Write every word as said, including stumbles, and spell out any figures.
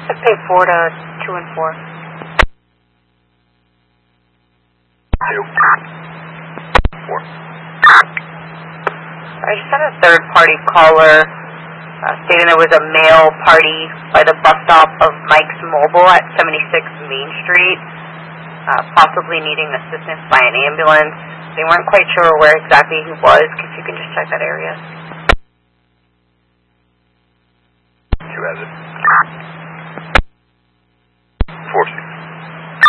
Let's pay four to two and four. Two. Four. I just had a third party caller uh, stating there was a male party by the bus stop of Mike's Mobile at seventy-six Main Street, uh, possibly needing assistance by an ambulance. They weren't quite sure where exactly he was. If you can just check that area. Two has it.